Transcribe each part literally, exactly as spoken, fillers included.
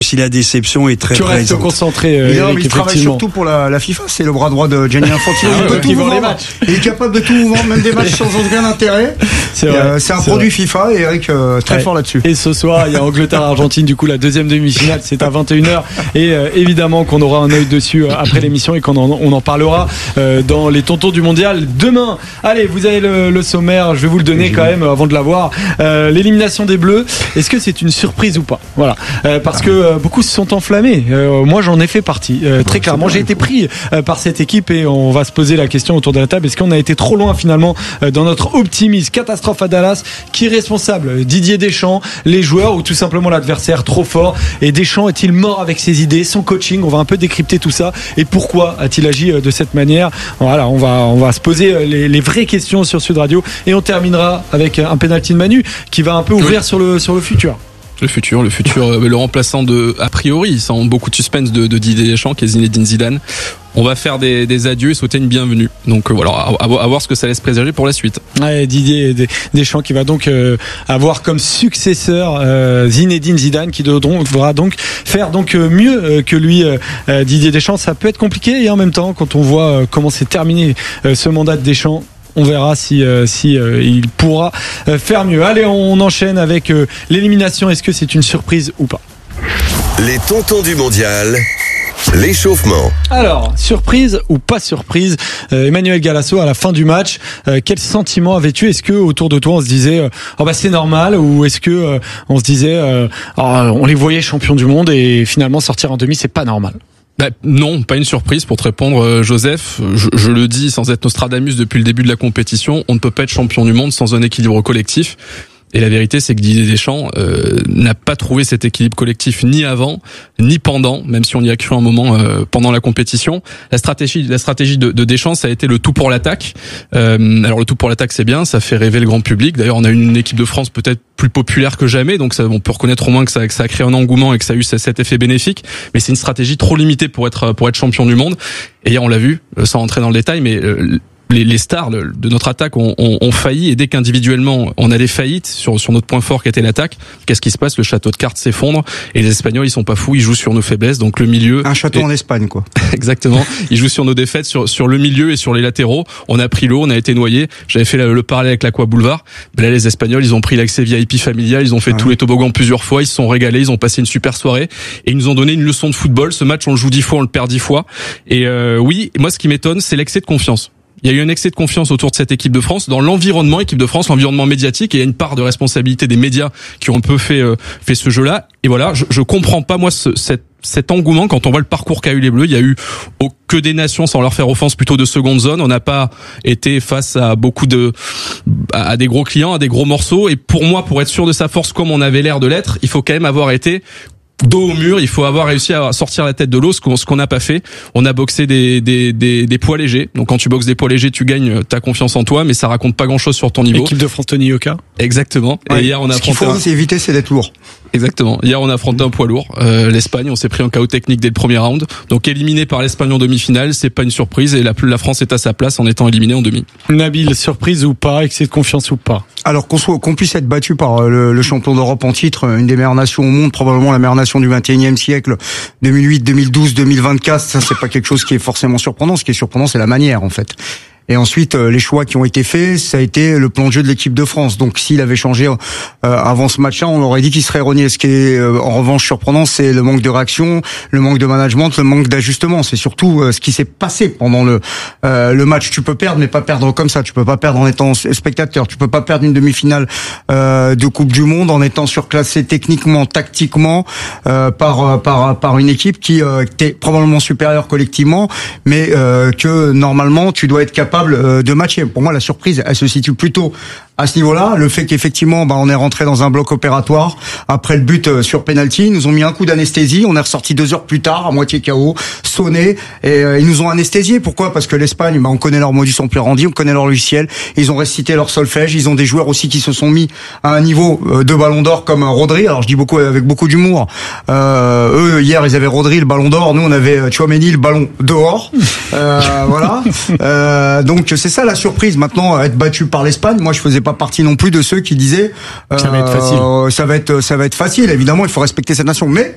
si la déception est très tu présente. Tu restes concentré, euh, Eric, Eric, il travaille surtout pour la, la FIFA, c'est le bras droit de Gianni Infantino. Ah, il peut ouais, tout vous vendre. Il est capable de tout vous vendre, même des matchs sans aucun intérêt. C'est, vrai, euh, c'est un c'est produit vrai. FIFA et Eric euh, très ouais. fort là-dessus. Et ce soir, il y a Angleterre-Argentine, du coup la deuxième demi-finale, c'est à vingt et une heures et euh, évidemment qu'on aura un œil dessus euh, après l'émission et qu'on en, on en parlera euh, dans les tontons du mondial demain. Allez, vous avez le, le sommaire, je vais vous le donner quand même avant de l'avoir. Euh, l'élimination des Bleus, est-ce que c'est une surprise ou pas? Voilà, euh, parce que euh, beaucoup se sont enflammés. Euh, moi, j'en ai fait partie. Euh, très clairement, j'ai été pris euh, par cette équipe et on va se poser la question autour de la table. Est-ce qu'on a été trop loin finalement euh, dans notre optimisme? Catastrophe à Dallas. Qui est responsable? Didier Deschamps, les joueurs ou tout simplement l'adversaire trop fort? Et Deschamps est-il mort avec ses idées, son coaching? On va un peu décrypter tout ça. Et pourquoi a-t-il agi de cette manière? Voilà, on va on va se poser les, les vraies questions sur Sud Radio et on terminera avec un penalty de Manu qui va un peu ouvrir oui. sur le sur le futur. Le futur, le futur, le remplaçant de, a priori, sans beaucoup de suspense de, de Didier Deschamps, qui est Zinedine Zidane. On va faire des, des adieux et souhaiter une bienvenue. Donc euh, voilà, à, à voir ce que ça laisse présager pour la suite. Ouais, Didier Deschamps qui va donc euh, avoir comme successeur euh, Zinedine Zidane, qui devra donc faire donc euh, mieux euh, que lui. Euh, Didier Deschamps, ça peut être compliqué et en même temps, quand on voit euh, comment s'est terminé euh, ce mandat de Deschamps, on verra si, euh, si euh, il pourra euh, faire mieux. Allez, on enchaîne avec euh, l'élimination. Est-ce que c'est une surprise ou pas? Les tontons du mondial. L'échauffement. Alors, surprise ou pas surprise, euh, Emmanuel Galasso à la fin du match, euh, quel sentiment avais-tu? Est-ce que autour de toi on se disait euh, oh bah c'est normal, ou est-ce que euh, on se disait euh, oh, on les voyait champions du monde et finalement sortir en demi c'est pas normal? Bah, non, pas une surprise pour te répondre, euh, Joseph. Je, je le dis sans être Nostradamus depuis le début de la compétition, on ne peut pas être champion du monde sans un équilibre collectif. Et la vérité, c'est que Didier Deschamps euh, n'a pas trouvé cet équilibre collectif ni avant, ni pendant, même si on y a cru un moment euh, pendant la compétition. La stratégie, la stratégie de, de Deschamps, ça a été le tout pour l'attaque. Euh, alors le tout pour l'attaque, c'est bien, ça fait rêver le grand public. D'ailleurs, on a une équipe de France peut-être plus populaire que jamais, donc ça, on peut reconnaître au moins que ça, que ça a créé un engouement et que ça a eu cet effet bénéfique. Mais c'est une stratégie trop limitée pour être pour être champion du monde. Et hier, on l'a vu, sans rentrer dans le détail, mais euh, Les, les stars de notre attaque ont, ont, ont failli, et dès qu'individuellement on a des faillites sur, sur notre point fort qui était l'attaque, qu'est-ce qui se passe? Le château de cartes s'effondre et les Espagnols ils sont pas fous, ils jouent sur nos faiblesses, donc le milieu. Un château et... en Espagne quoi. Exactement. Ils jouent sur nos défaites, sur, sur le milieu et sur les latéraux. On a pris l'eau, on a été noyé. J'avais fait le, le parallèle avec l'Aqua Boulevard. Mais là les Espagnols ils ont pris l'accès V I P familial, ils ont fait ouais. tous les toboggans plusieurs fois, ils se sont régalés, ils ont passé une super soirée et ils nous ont donné une leçon de football. Ce match on le joue dix fois, on le perd dix fois. Et euh, oui, moi ce qui m'étonne c'est l'excès de confiance. Il y a eu un excès de confiance autour de cette équipe de France, dans l'environnement équipe de France, l'environnement médiatique, et il y a une part de responsabilité des médias qui ont un peu fait euh, fait ce jeu-là. Et voilà, je, je comprends pas moi ce, cette cet engouement quand on voit le parcours qu'a eu les Bleus. Il y a eu oh, que des nations, sans leur faire offense, plutôt de seconde zone. On n'a pas été face à beaucoup de à des gros clients, à des gros morceaux. Et pour moi, pour être sûr de sa force, comme on avait l'air de l'être, il faut quand même avoir été dos au mur, il faut avoir réussi à sortir la tête de l'eau, ce qu'on ce qu'on n'a pas fait. On a boxé des des des des poids légers. Donc quand tu boxes des poids légers, tu gagnes ta confiance en toi, mais ça raconte pas grand-chose sur ton niveau. Équipe de France Tony Yoka. Exactement. Ouais. Et hier on a ce qu'il faut un... c'est éviter, c'est d'être lourd. Exactement. Hier, on a affronté un poids lourd, euh, l'Espagne. On s'est pris un chaos technique dès le premier round. Donc, éliminé par l'Espagne en demi-finale, c'est pas une surprise. Et la, la France est à sa place en étant éliminée en demi. Nabil, surprise ou pas, excès de confiance ou pas? Alors qu'on soit, qu'on puisse être battu par le, le champion d'Europe en titre, une des meilleures nations au monde, probablement la meilleure nation du vingt et unième siècle, deux mille huit, deux mille douze, deux mille vingt-quatre, ça c'est pas quelque chose qui est forcément surprenant. Ce qui est surprenant, c'est la manière, en fait. Et ensuite, euh, les choix qui ont été faits, ça a été le plan de jeu de l'équipe de France. Donc, s'il avait changé euh, avant ce match-là, on aurait dit qu'il serait erroné. Ce qui est, euh, en revanche, surprenant, c'est le manque de réaction, le manque de management, le manque d'ajustement. C'est surtout euh, ce qui s'est passé pendant le euh, le match. Tu peux perdre, mais pas perdre comme ça. Tu peux pas perdre en étant spectateur. Tu peux pas perdre une demi-finale euh, de Coupe du Monde en étant surclassé techniquement, tactiquement euh, par par par une équipe qui euh, t'est probablement supérieure collectivement, mais euh, que normalement tu dois être capable de matcher. Pour moi, la surprise, elle se situe plutôt à ce niveau-là. Le fait qu'effectivement, bah, on est rentré dans un bloc opératoire après le but sur penalty. Ils nous ont mis un coup d'anesthésie. On est ressorti deux heures plus tard, à moitié K O, sonné, et euh, ils nous ont anesthésiés. Pourquoi? Parce que l'Espagne, bah, on connaît leur modus operandi, on connaît leur logiciel. Ils ont récité leur solfège. Ils ont des joueurs aussi qui se sont mis à un niveau de Ballon d'Or comme Rodri. Alors je dis beaucoup avec beaucoup d'humour. Euh, eux hier, ils avaient Rodri le Ballon d'Or. Nous, on avait Tchouaméni le Ballon dehors. Euh, voilà. Euh, donc c'est ça la surprise. Maintenant, être battu par l'Espagne, moi je faisais pas partie non plus de ceux qui disaient euh, ça va être facile. Ça va être ça va être facile. Évidemment, il faut respecter cette nation, mais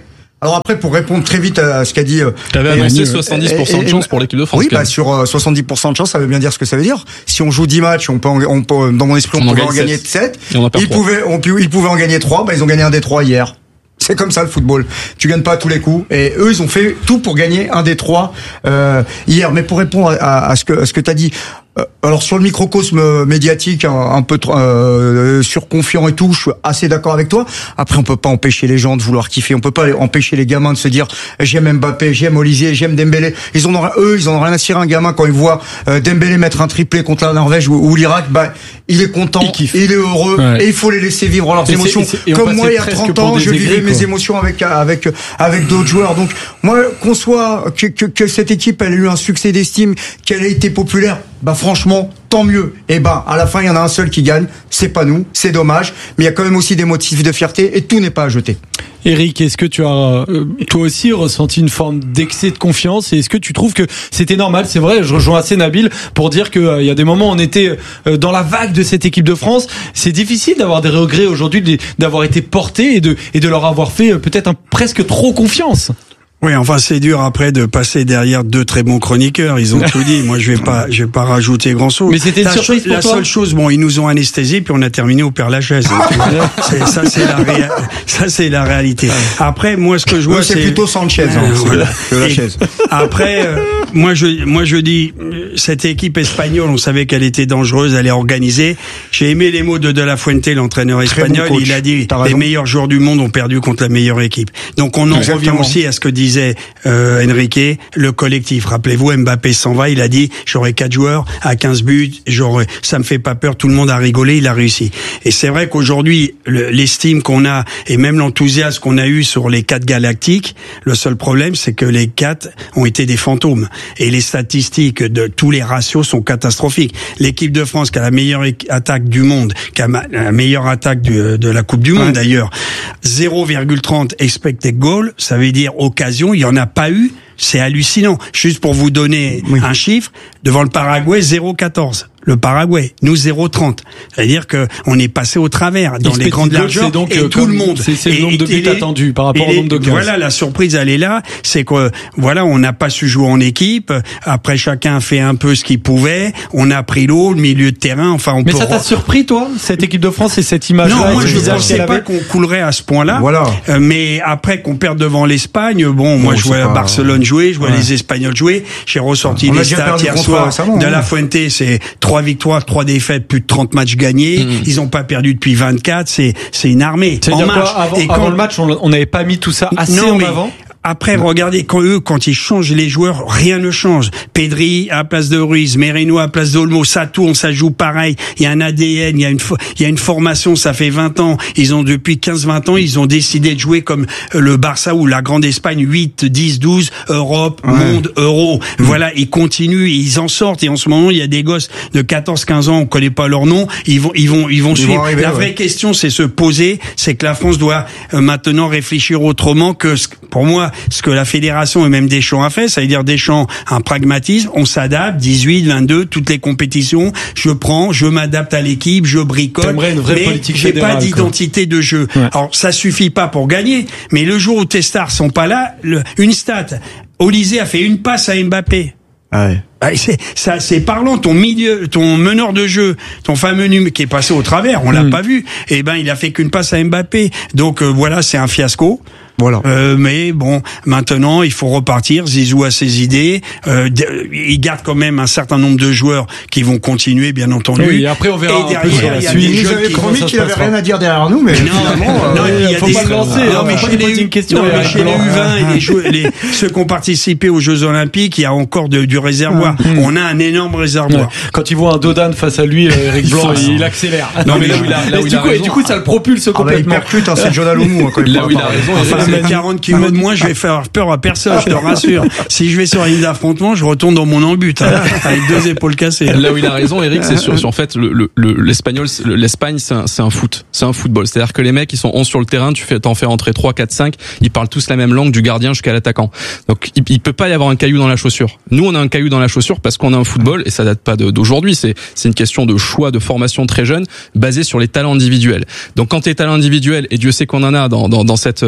Alors après, pour répondre très vite à ce qu'a dit... T'avais annoncé soixante-dix pour cent de chance pour l'équipe de France. Oui, bah, sur euh, soixante-dix pour cent de chance, ça veut bien dire ce que ça veut dire. Si on joue dix matchs, on peut, en, on peut dans mon esprit, on, on pouvait en gagner sept. Ils pouvaient, on, ils pouvaient en gagner trois, bah, ils ont gagné un des trois hier. C'est comme ça le football. Tu gagnes pas à tous les coups. Et eux, ils ont fait tout pour gagner un des trois euh, hier. Mais pour répondre à, à ce que, à ce que t'as dit... Euh, alors sur le microcosme médiatique un, un peu euh, surconfiant et tout, je suis assez d'accord avec toi. Après, on peut pas empêcher les gens de vouloir kiffer, on peut pas empêcher les gamins de se dire j'aime Mbappé, j'aime Olisier, j'aime Dembélé. Ils en ont eux, ils en ont rien à cirer. Un gamin quand il voit euh, Dembélé mettre un triplé contre la Norvège ou, ou l'Irak, bah il est content, il, il est heureux, ouais. Et il faut les laisser vivre leurs et émotions. C'est, c'est, Comme moi, il y a trente ans, je vivais mes quoi. émotions avec avec avec d'autres joueurs. Donc moi, qu'on soit que, que, que cette équipe elle ait eu un succès d'estime, qu'elle ait été populaire. Bah franchement, tant mieux. Et ben, à la fin, il y en a un seul qui gagne. C'est pas nous. C'est dommage. Mais il y a quand même aussi des motifs de fierté et tout n'est pas à jeter. Eric, est-ce que tu as, euh, toi aussi, ressenti une forme d'excès de confiance et est-ce que tu trouves que c'était normal? C'est vrai, je rejoins assez Nabil pour dire que euh, il y a des moments où on était euh, dans la vague de cette équipe de France. C'est difficile d'avoir des regrets aujourd'hui, d'avoir été porté et de, et de leur avoir fait euh, peut-être un, presque trop confiance. Oui, enfin c'est dur après de passer derrière deux très bons chroniqueurs. Ils ont tout dit. Moi, je vais pas, je vais pas rajouter grand chose. Mais c'était une la surprise cho- pour La toi. seule chose, bon, ils nous ont anesthésiés puis on a terminé au Père Lachaise. c'est, ça, c'est la réa- ça, c'est la réalité. Après, moi, ce que je vois, oui, c'est, c'est plutôt Sanchez, hein, euh, voilà. que Lachaise. Après, euh, moi, je, moi, je dis, cette équipe espagnole, on savait qu'elle était dangereuse, elle est organisée. J'ai aimé les mots de De La Fuente, l'entraîneur espagnol. Bon, il a dit, les meilleurs joueurs du monde ont perdu contre la meilleure équipe. Donc, on en Exactement. revient aussi à ce que disait. Euh, Enrique, le collectif. Rappelez-vous, Mbappé s'en va, il a dit j'aurai quatre joueurs à quinze buts, j'aurai, ça me fait pas peur, tout le monde a rigolé, il a réussi. Et c'est vrai qu'aujourd'hui, le, l'estime qu'on a et même l'enthousiasme qu'on a eu sur les quatre galactiques, le seul problème c'est que les quatre ont été des fantômes et les statistiques de tous les ratios sont catastrophiques. L'équipe de France qui a la meilleure attaque du monde, qui a la meilleure attaque du, de la Coupe du Monde ouais. d'ailleurs, zéro virgule trente expected goal, ça veut dire occasion, il y en a pas eu. C'est hallucinant. Juste pour vous donner oui. un chiffre, devant le Paraguay, zéro virgule quatorze. Le Paraguay, nous zéro virgule trente. C'est-à-dire que on est passé au travers dans les grandes largeurs donc et euh, tout le monde. C'est, c'est le nombre de buts les, attendus par rapport au nombre de cases. Voilà, la surprise elle est là, c'est que voilà, on n'a pas su jouer en équipe. Après, chacun a fait un peu ce qu'il pouvait. On a pris l'eau, le milieu de terrain. Enfin, on Mais peut ça t'a surpris, toi, cette équipe de France et cette image-là? Non, moi je ne pensais pas qu'on coulerait à ce point-là. Voilà. Euh, mais après qu'on perde devant l'Espagne, bon, moi bon, je vois pas... Barcelone jouer, je vois ouais. les Espagnols jouer. J'ai ressorti on les stats hier soir. De La Fuente, c'est trois victoires, trois défaites, plus de trente matchs gagnés. Mmh. Ils n'ont pas perdu depuis vingt-quatre. C'est c'est une armée c'est en marche. Quoi, avant, et quand avant le match, on n'avait pas mis tout ça assez non, en mais, avant. Après, regardez, quand eux, quand ils changent les joueurs, rien ne change. Pedri à la place de Ruiz, Merino à la place d'Olmo, ça tourne, ça joue pareil. Il y a un A D N, il y a une, il y a une formation, ça fait vingt ans. Ils ont, depuis quinze vingt ans, ils ont décidé de jouer comme le Barça ou la Grande Espagne, huit, dix, douze, Europe, ouais. monde, Euro. Mmh. Voilà, ils continuent, ils en sortent. Et en ce moment, il y a des gosses de quatorze, quinze ans, on connaît pas leur nom. Ils vont, ils vont, ils vont ils suivre. Vont arriver, la vraie ouais. question, c'est se poser, c'est que la France doit euh, maintenant réfléchir autrement que, pour moi, ce que la fédération et même Deschamps a fait, ça veut dire Deschamps, un pragmatisme, on s'adapte, dix-huit, vingt-deux, toutes les compétitions, je prends, je m'adapte à l'équipe, je bricole, T'aimerais une vraie mais politique j'ai fédérale, pas d'identité quoi. de jeu. Ouais. Alors, ça suffit pas pour gagner, mais le jour où tes stars sont pas là, le, une stat, Olysée a fait une passe à Mbappé. Ah ouais. C'est, ça, c'est parlant. Ton milieu, ton meneur de jeu, ton fameux numéro qui est passé au travers, on l'a mmh. pas vu. Eh ben, il a fait qu'une passe à Mbappé. Donc euh, voilà, c'est un fiasco. Voilà. Euh, mais bon, maintenant il faut repartir. Zizou a ses idées. Euh, il garde quand même un certain nombre de joueurs qui vont continuer, bien entendu. Oui, et après on verra. Et derrière, il y a des jeunes qui promis qu'il avait rien à dire derrière nous, mais non, finalement, non, euh, il y a faut des pas lancer. Non, mais chez les, question, non, mais chez les U vingt et les, joueurs, les ceux qui ont participé aux Jeux Olympiques, il y a encore de, du réservoir. Mmh. On a un énorme réservoir. Ouais. Quand il voit un Dodan face à lui, Eric Blanc, il, il accélère. Non, mais là où il a, là où il a raison. Et du coup, ça le propulse complètement. Ah bah, il percute, hein, c'est John Alomou. Là où il a raison. Enfin, avec quarante kilos de moins, je vais faire peur à personne, je te rassure. Si je vais sur la ligne d'affrontement, je retourne dans mon embut, hein, avec deux épaules cassées. Là où il a raison, Eric, c'est sur, sur en fait, le, le, le, l'espagnol, l'Espagne, c'est un, c'est un foot. C'est un football. C'est-à-dire que les mecs, ils sont onze sur le terrain, tu fais, t'en fais rentrer trois, quatre, cinq, ils parlent tous la même langue du gardien jusqu'à l'attaquant. Donc, il, il peut pas y avoir un caillou dans la chaussure. Nous, on a un caillou dans la chaussure parce qu'on a un football, et ça date pas de, d'aujourd'hui. C'est, c'est une question de choix, de formation très jeune, basée sur les talents individuels. Donc, quand tes talents individuels, et Dieu sait qu'on en a dans, dans, dans cette, dans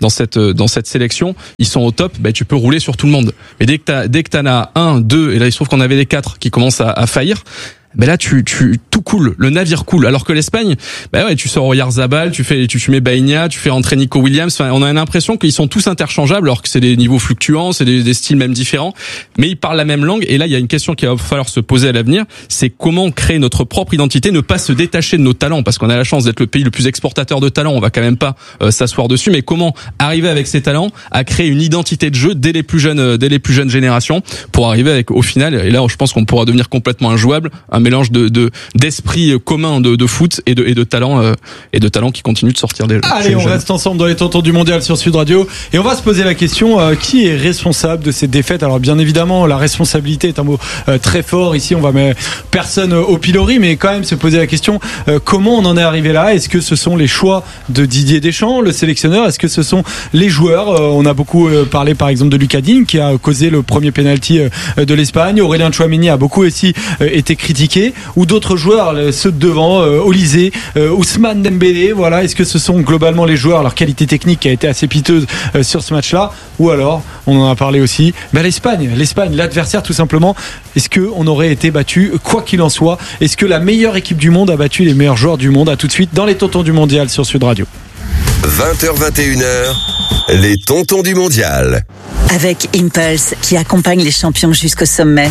dans cette dans cette sélection, ils sont au top, ben tu peux rouler sur tout le monde. Mais dès que t'as dès que t'en as un, deux, et là il se trouve qu'on avait les quatre qui commencent à, à faillir. Ben là tu tu tout coule, le navire coule. Alors que l'Espagne, ben ouais, tu sors Oyarzabal, tu fais tu, tu mais Baïnia, tu fais rentrer Nico Williams. Enfin, on a l'impression qu'ils sont tous interchangeables, alors que c'est des niveaux fluctuants, c'est des, des styles même différents, mais ils parlent la même langue. Et là, il y a une question qu'il va falloir se poser à l'avenir, c'est comment créer notre propre identité, ne pas se détacher de nos talents, parce qu'on a la chance d'être le pays le plus exportateur de talents. On va quand même pas euh, s'asseoir dessus, mais comment arriver avec ces talents à créer une identité de jeu dès les plus jeunes, euh, dès les plus jeunes générations, pour arriver avec au final. Et là, je pense qu'on pourra devenir complètement injouable, un mélange de, de d'esprit commun de, de foot et de et de talent euh, et de talent qui continue de sortir des jeux. Allez, on jeunes. Reste ensemble dans les tontons du mondial sur Sud Radio et on va se poser la question euh, qui est responsable de cette défaite. Alors bien évidemment, la responsabilité est un mot euh, très fort ici. On va mettre personne au pilori, mais quand même se poser la question euh, comment on en est arrivé là. Est-ce que ce sont les choix de Didier Deschamps, le sélectionneur? Est-ce que ce sont les joueurs? euh, On a beaucoup euh, parlé par exemple de Lucas Digne qui a causé le premier penalty euh, de l'Espagne. Aurélien Tchouaméni a beaucoup aussi euh, été critiqué, ou d'autres joueurs, ceux de devant, euh, Olysée, euh, Ousmane Dembélé, voilà. Est-ce que ce sont globalement les joueurs, leur qualité technique qui a été assez piteuse euh, sur ce match-là, ou alors, on en a parlé aussi, ben l'Espagne, l'Espagne, l'adversaire tout simplement. Est-ce que on aurait été battu, quoi qu'il en soit? Est-ce que la meilleure équipe du monde a battu les meilleurs joueurs du monde? À tout de suite dans les Tontons du Mondial sur Sud Radio. vingt heures vingt et une heures, les Tontons du Mondial. Avec Impulse qui accompagne les champions jusqu'au sommet.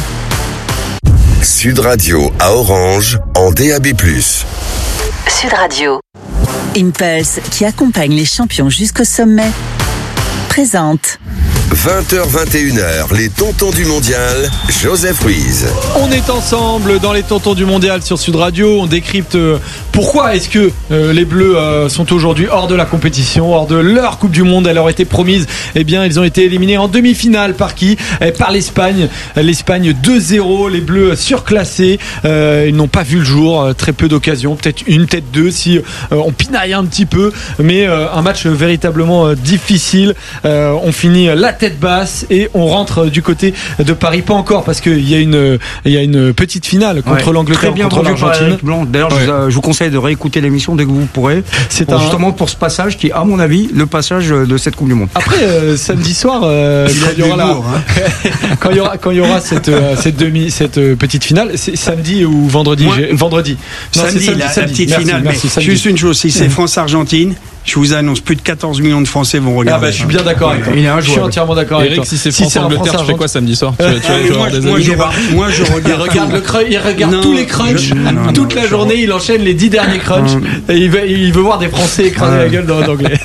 Sud Radio à Orange en D A B plus. Sud Radio. Impulse qui accompagne les champions jusqu'au sommet. Présente. vingt heures vingt et une heures, les Tontons du Mondial, Joseph Ruiz. On est ensemble dans les Tontons du Mondial sur Sud Radio. On décrypte euh, pourquoi est-ce que euh, les Bleus euh, sont aujourd'hui hors de la compétition, hors de leur Coupe du Monde. Elle leur était promise. Eh bien, ils ont été éliminés en demi-finale par qui? eh, Par l'Espagne. L'Espagne deux zéro. Les Bleus surclassés. Euh, ils n'ont pas vu le jour. Euh, très peu d'occasions. Peut-être une, peut-être deux si euh, on pinaille un petit peu. Mais euh, un match véritablement euh, difficile. Euh, on finit la tête basse et on rentre du côté de Paris. Pas encore, parce qu'il y a une, il y a une petite finale contre ouais, l'Angleterre, contre l'Argentine. D'ailleurs, ouais. je, vous, je vous conseille de réécouter l'émission dès que vous pourrez. C'est un... justement pour ce passage qui est, à mon avis, le passage de cette Coupe du Monde. Après, euh, samedi soir, euh, il, il y aura la... hein. quand il y aura, quand il y aura cette, euh, cette demi, cette euh, petite finale, c'est samedi ou vendredi? Moi, vendredi. Non, samedi, samedi, la, samedi. la petite merci, finale. Merci, mais juste une chose, si c'est France-Argentine, je vous annonce, plus de quatorze millions de Français vont regarder. Ah bah, je suis bien d'accord avec toi. Je suis entièrement d'accord avec toi. Eric, si c'est France-Angleterre, tu fais quoi samedi soir? Tu vas voir des moi, je, moi, je regarde. Il regarde, le crunch, il regarde non, tous les crunchs. Je, non, non, toute non, la journée, il enchaîne les dix derniers crunchs. Et il veut, il veut voir des Français écraser la gueule d'anglais.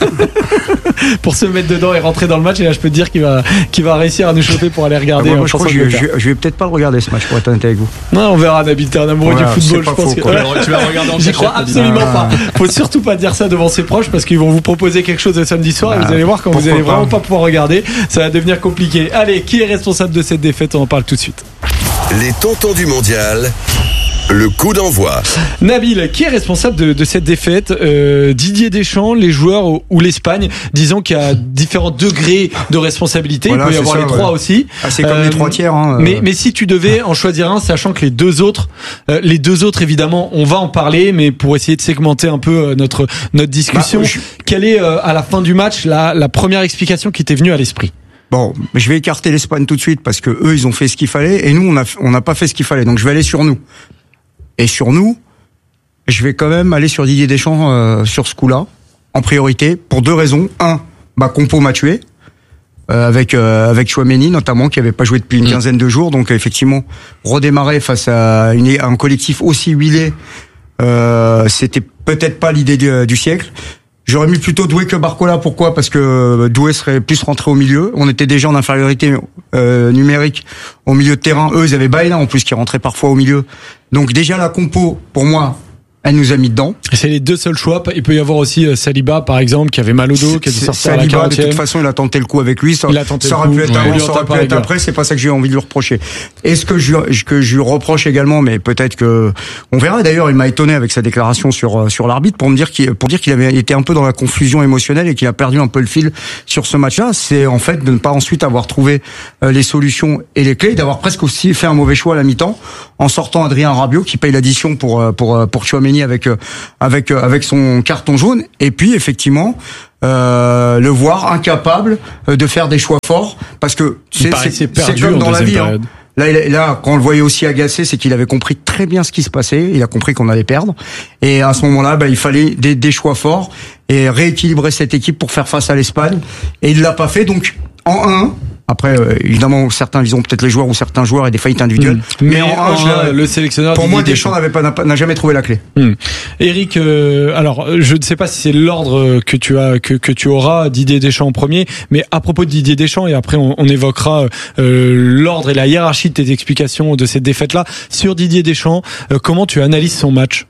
Pour se mettre dedans et rentrer dans le match. Et là, je peux te dire qu'il va, qu'il va réussir à nous choper pour aller regarder. Ah, moi, je, crois que je, je, je vais peut-être pas le regarder ce match, pour être honnête avec vous. Non, on verra, Nabil. T'es un amoureux voilà, du football, je pense faux, que. Tu vas regarder en J'y crois absolument pas. Faut surtout pas dire ça devant ses proches, parce qu'ils vont vous proposer quelque chose le samedi soir. Bah, et vous allez voir, quand vous allez vraiment pas pouvoir regarder, ça va devenir compliqué. Allez, qui est responsable de cette défaite? On en parle tout de suite. Les Tontons du Mondial. Le coup d'envoi. Nabil, qui est responsable de, de cette défaite? euh, Didier Deschamps, les joueurs ou, ou l'Espagne? Disons qu'il y a différents degrés de responsabilité. Voilà, il peut y avoir ça, les trois ouais. aussi. Ah, c'est comme euh, les trois tiers. Hein, euh... mais, mais si tu devais en choisir un, sachant que les deux autres, euh, les deux autres évidemment, on va en parler, mais pour essayer de segmenter un peu euh, notre notre discussion, bah, je... quelle est euh, à la fin du match la, la première explication qui t'est venue à l'esprit? Bon, je vais écarter l'Espagne tout de suite parce que eux, ils ont fait ce qu'il fallait et nous, on a on n'a pas fait ce qu'il fallait. Donc je vais aller sur nous. Et sur nous, je vais quand même aller sur Didier Deschamps euh, sur ce coup-là, en priorité, pour deux raisons. Un, bah Compo m'a tué, euh, avec euh, avec Tchouaméni notamment, qui avait pas joué depuis une mmh. quinzaine de jours. Donc effectivement, redémarrer face à, une, à un collectif aussi huilé, euh, c'était peut-être pas l'idée du, du siècle. J'aurais mis plutôt Doué que Barcola. Pourquoi? Parce que Doué serait plus rentré au milieu. On était déjà en infériorité euh, numérique au milieu de terrain. Eux, ils avaient Baïna en plus qui rentrait parfois au milieu. Donc déjà la compo, pour moi, elle nous a mis dedans. C'est les deux seuls choix. Il peut y avoir aussi Saliba, par exemple, qui avait mal au dos, qui a dû sortir à la quarantième. Saliba, de toute façon, il a tenté le coup avec lui. Ça, il a tenté ça aurait pu être avant, ça aurait pu être après. C'est pas ça que j'ai envie de lui reprocher. Et ce que je, que je lui reproche également, mais peut-être que, on verra. D'ailleurs, il m'a étonné avec sa déclaration sur, sur l'arbitre pour me dire qu'il, pour dire qu'il avait été un peu dans la confusion émotionnelle et qu'il a perdu un peu le fil sur ce match-là. C'est, en fait, de ne pas ensuite avoir trouvé les solutions et les clés, d'avoir presque aussi fait un mauvais choix à la mi-temps, en sortant Adrien Rabiot, qui paye l'addition pour, pour, pour Tchouaméni Tchouaméni avec avec avec son carton jaune, et puis effectivement euh, le voir incapable de faire des choix forts, parce que c'est c'est, c'est comme dans la vie. Hein. Là, là, quand on le voyait aussi agacé, c'est qu'il avait compris très bien ce qui se passait. Il a compris qu'on allait perdre. Et à ce moment-là, bah, il fallait des, des choix forts et rééquilibrer cette équipe pour faire face à l'Espagne. Et il l'a pas fait. Donc, en un, après, euh, évidemment, certains visent peut-être les joueurs ou certains joueurs et des faillites individuelles. Mmh. Mais, mais en un, je, le sélectionneur. Pour moi, Deschamps n'avait pas, n'a jamais trouvé la clé. Mmh. Eric, euh, alors, je ne sais pas si c'est l'ordre que tu as, que, que tu auras, Didier Deschamps en premier, mais à propos de Didier Deschamps, et après on, on évoquera euh, l'ordre et la hiérarchie de tes explications de cette défaite-là. Sur Didier Deschamps, euh, comment tu analyses son match?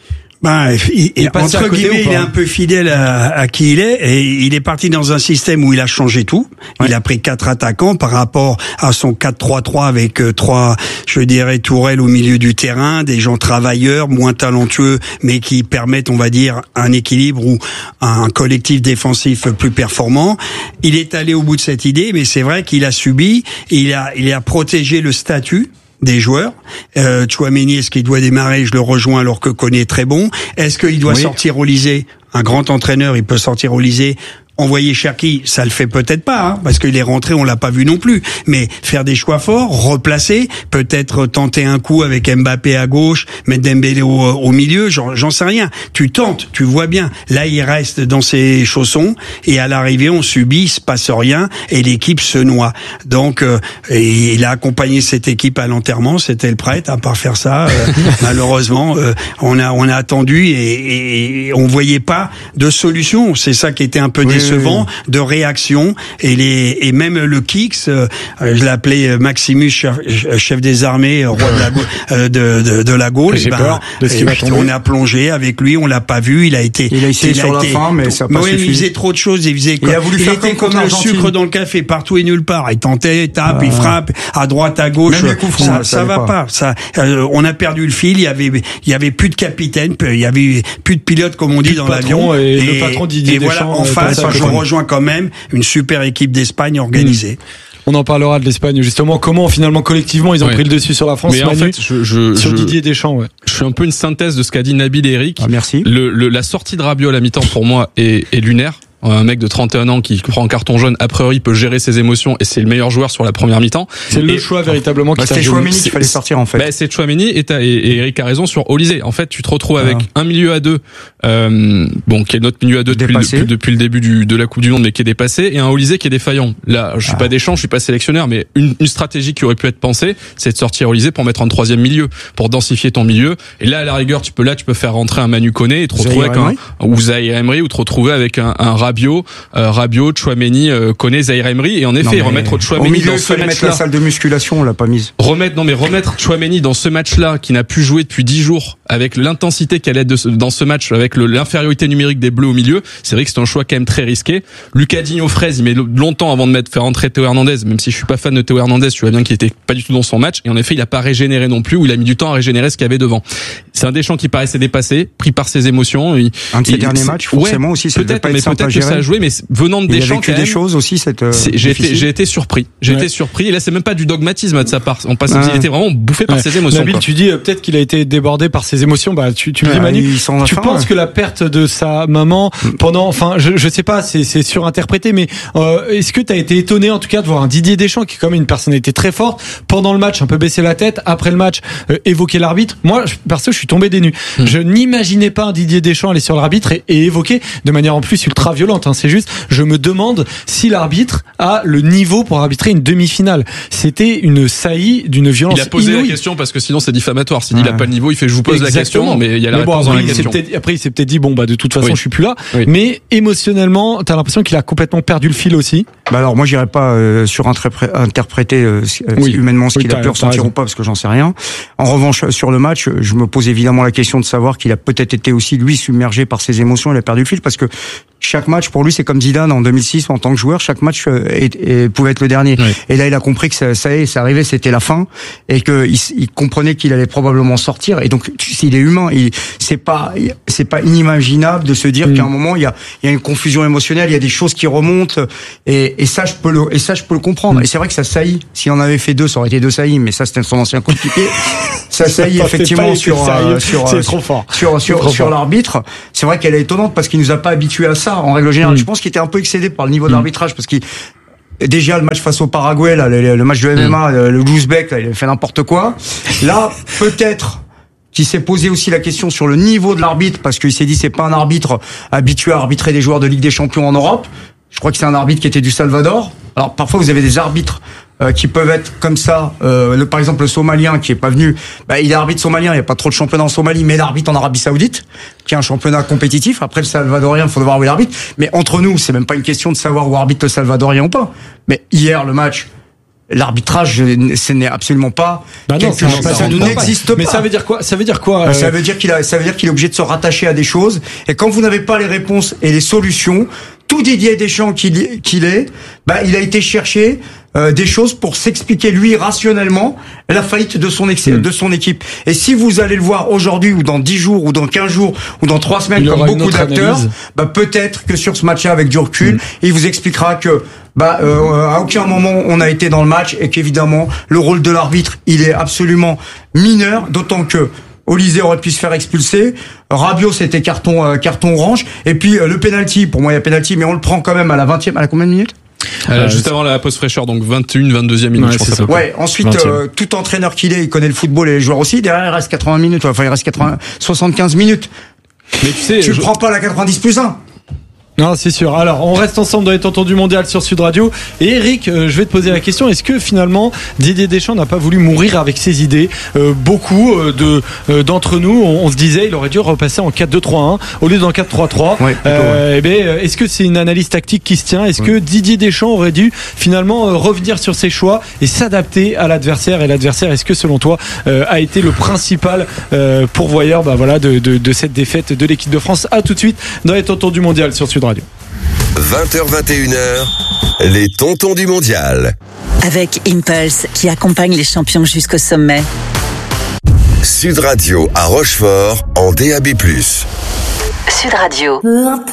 Ben, il, il, entre guillemets, il est un peu fidèle à, à qui il est, et il est parti dans un système où il a changé tout. Ouais. Il a pris quatre attaquants par rapport à son quatre trois trois avec euh, trois, je dirais, Tourelle au milieu du terrain, des gens travailleurs, moins talentueux, mais qui permettent, on va dire, un équilibre ou un collectif défensif plus performant. Il est allé au bout de cette idée, mais c'est vrai qu'il a subi, il a, il a protégé le statut des joueurs. Euh, Tchouaméni, est-ce qu'il doit démarrer? Je le rejoins, alors que Koné est très bon. Est-ce qu'il doit oui. sortir Olysée? Un grand entraîneur, il peut sortir Olysée. Envoyer Cherki, ça le fait peut-être pas, hein, parce qu'il est rentré, on l'a pas vu non plus. Mais faire des choix forts, replacer, peut-être tenter un coup avec Mbappé à gauche, mettre Dembélé au, au milieu, j'en, j'en sais rien. Tu tentes, tu vois bien. Là, il reste dans ses chaussons, et à l'arrivée, on subit, il se passe rien, et l'équipe se noie. Donc, euh, et il a accompagné cette équipe à l'enterrement, c'était le prêtre. À part faire ça, euh, malheureusement, euh, on a on a attendu et, et on voyait pas de solution. C'est ça qui était un peu oui. décevant. De réaction, et les et même le Kix, euh, je l'appelais Maximus, chef, chef des armées, roi de la euh, de, de, de la Gaule. J'ai ben, peur de ce qui va tomber. On a plongé avec lui, on l'a pas vu, il a été. Il a essayé sur la fin, mais ça a pas oui, suffi. Il faisait trop de choses, il faisait. Il a voulu il faire était comme, comme le sucre dans le café, partout et nulle part. Il tentait, il tape, ah. il frappe à droite, à gauche. Même les coups francs, ça, ça, ça va pas. pas. Ça, euh, on a perdu le fil. Il y avait, il y avait plus de capitaine, il y avait plus de pilote, comme on dit, dans l'avion. Et, et le patron Didier et voilà, Deschamps, en face, je rejoins quand même une super équipe d'Espagne organisée. Mmh. On en parlera de l'Espagne, justement. Comment, finalement, collectivement, ils ont ouais. pris le dessus sur la France. Mais Manu, en fait, je, je, sur je, Didier Deschamps, ouais. Je suis un peu une synthèse de ce qu'a dit Nabil et Eric. Ah, merci. Le, le, la sortie de Rabiot à la mi-temps, pour moi, est, est lunaire. Un mec de trente et un ans qui prend un carton jaune, a priori peut gérer ses émotions, et c'est le meilleur joueur sur la première mi-temps. C'est et le choix véritablement qui bah, c'est Tchouaméni qu'il fallait sortir en fait. Bah, c'est Tchouaméni, et, et, et Eric a raison sur Olysée. En fait, tu te retrouves avec ah. un milieu à deux, euh, bon, qui est notre milieu à deux depuis le, depuis le début du, de la Coupe du Monde, mais qui est dépassé, et un Olysée qui est défaillant. Là, je suis ah. pas Deschamps, je suis pas sélectionneur, mais une, une stratégie qui aurait pu être pensée, c'est de sortir Olysée pour mettre un troisième milieu, pour densifier ton milieu. Et là, à la rigueur, tu peux là, tu peux faire rentrer un Manu Koné et te retrouver avec un, ou Zahir Emery, ou te retrouver avec un, un Rabiot. Euh, Rabiot, Tchouaméni, euh, Koné, Zahir Emery, et en effet, non, remettre Tchouaméni dans ce match-là. Mettre la salle de musculation, on l'a pas mise. Remettre, non mais remettre Tchouaméni dans ce match-là, qui n'a plus joué depuis dix jours, avec l'intensité qu'elle est de ce, dans ce match, avec le, l'infériorité numérique des Bleus au milieu, c'est vrai que c'est un choix quand même très risqué. Lucas Digne aux fraises, il met longtemps avant de mettre, faire entrer Théo Hernandez, même si je suis pas fan de Théo Hernandez, tu vois bien qu'il était pas du tout dans son match, et en effet, il a pas régénéré non plus, ou il a mis du temps à régénérer ce qu'il y avait devant. C'est un Deschamps qui paraissait dépassé, pris par ses émotions. Il, un de ses derniers matchs, forcément ouais, aussi, c'est peut-être, pas mais peut-être que ça a joué, mais venant de il Deschamps, a vécu des choses aussi, cette. Euh, j'ai été, j'ai été surpris. J'ai ouais. été surpris. Et là, c'est même pas du dogmatisme de sa part. On passe, ah. il était vraiment bouffé par ouais. ses émotions. Nabil, tu dis euh, peut-être qu'il a été débordé par ses émotions. Bah, tu, tu me dis, ouais, Manu, tu fin, penses ouais. que la perte de sa maman pendant, enfin, je, je sais pas, c'est, c'est surinterprété, mais euh, est-ce que t'as été étonné en tout cas de voir un Didier Deschamps qui est quand même une personnalité très forte pendant le match, un peu baisser la tête, après le match, euh, évoquer l'arbitre. Moi, perso, je suis tombé des nues. Mmh. Je n'imaginais pas un Didier Deschamps aller sur l'arbitre et, et évoquer de manière en plus ultra violente. Hein, c'est juste, je me demande si l'arbitre a le niveau pour arbitrer une demi-finale. C'était une saillie d'une violence inouïe. Il a posé inouïe. la question parce que sinon c'est diffamatoire. S'il dit ouais. il a pas le niveau, il fait je vous pose Exactement. la question, mais il y a la mais réponse bon, dans la question. Après, il s'est peut-être dit bon bah de toute façon oui. je suis plus là. Oui. Mais émotionnellement, t'as l'impression qu'il a complètement perdu le fil aussi. Bah alors moi j'irais pas euh, surinterpréter euh, oui. humainement ce qu'il oui, a pu ressentir ou pas parce que j'en sais rien. En revanche sur le match, je me pose évidemment la question de savoir qu'il a peut-être été aussi lui submergé par ses émotions, il a perdu le fil parce que chaque match pour lui c'est comme Zidane en deux mille six en tant que joueur, chaque match est, est, pouvait être le dernier. Oui. Et là il a compris que ça, ça y est, ça arrivait, c'était la fin et que il, il comprenait qu'il allait probablement sortir. Et donc s'il est humain, il, c'est pas c'est pas inimaginable de se dire mmh. qu'à un moment il y a il y a une confusion émotionnelle, il y a des choses qui remontent et, et ça je peux le et ça je peux le comprendre. Et c'est vrai que ça saillit. Si on avait fait deux, ça aurait été deux saillies, mais ça c'était son ancien coéquipier. Ça saillit effectivement sur euh, sur c'est trop fort. sur sur, sur, sur l'arbitre. C'est vrai qu'elle est étonnante parce qu'il nous a pas habitués à ça en règle générale. Mm. Je pense qu'il était un peu excédé par le niveau mm. d'arbitrage parce qu'il déjà le match face au Paraguay, là, le, le match de M M A, mm. le, le Louzbek, là, il a fait n'importe quoi. Là, peut-être qu'il s'est posé aussi la question sur le niveau de l'arbitre parce qu'il s'est dit c'est pas un arbitre habitué à arbitrer des joueurs de Ligue des Champions en Europe. Je crois que c'est un arbitre qui était du Salvador. Alors parfois vous avez des arbitres euh, qui peuvent être comme ça. Euh, le, par exemple le Somalien qui est pas venu, bah, il est arbitre somalien. Il y a pas trop de championnats en Somalie, mais l'arbitre en Arabie Saoudite, qui est un championnat compétitif. Après le Salvadorien, il faut voir où est l'arbitre. Mais entre nous, c'est même pas une question de savoir où arbitre le Salvadorien ou pas. Mais hier le match. L'arbitrage, ce n'est absolument pas. Bah non, quelque chose, ça n'existe pas. Mais ça veut dire quoi? Ça veut dire quoi? Euh... Ça veut dire qu'il a, ça veut dire qu'il est obligé de se rattacher à des choses. Et quand vous n'avez pas les réponses et les solutions, tout Didier Deschamps qu'il, qu'il est, bah, il a été chercher euh, des choses pour s'expliquer lui rationnellement la faillite de son ex- mmh. de son équipe. Et si vous allez le voir aujourd'hui ou dans dix jours ou dans quinze jours ou dans trois semaines il comme beaucoup d'acteurs, analyse. bah peut-être que sur ce match-là avec du recul, mmh. il vous expliquera que bah euh, à aucun moment on a été dans le match et qu'évidemment le rôle de l'arbitre il est absolument mineur, d'autant que Olysée aurait pu se faire expulser, Rabiot c'était carton euh, carton orange, et puis euh, le penalty, pour moi il y a penalty mais on le prend quand même à la vingtième, à la combien de minutes? Euh, juste avant la pause fraîcheur, donc vingt et une, vingt-deuxième minute, ouais, je pense. Ça. Ouais, ensuite, euh, tout entraîneur qu'il est, il connaît le football et les joueurs aussi. Derrière, il reste quatre-vingts minutes. Enfin, il reste quatre-vingts, soixante-quinze minutes. Mais tu sais, tu je... prends pas la quatre-vingt-dix plus un. Non, c'est sûr. Alors, on reste ensemble dans les tontons du mondial sur Sud Radio. Et Eric, euh, je vais te poser la question. Est-ce que finalement, Didier Deschamps n'a pas voulu mourir avec ses idées? euh, Beaucoup euh, de euh, d'entre nous, on, on se disait, il aurait dû repasser en quatre deux trois un au lieu d'en quatre trois trois. Ouais, euh, ouais. Eh ben, est-ce que c'est une analyse tactique qui se tient? Est-ce ouais. que Didier Deschamps aurait dû finalement euh, revenir sur ses choix et s'adapter à l'adversaire? Et l'adversaire, est-ce que selon toi, euh, a été le principal euh, pourvoyeur bah, voilà, de, de, de cette défaite de l'équipe de France? À tout de suite dans les tontons du mondial sur Sud Radio. vingt heures vingt et une heures, les tontons du mondial. Avec Impulse, qui accompagne les champions jusqu'au sommet. Sud Radio à Rochefort, en D A B plus. Sud Radio.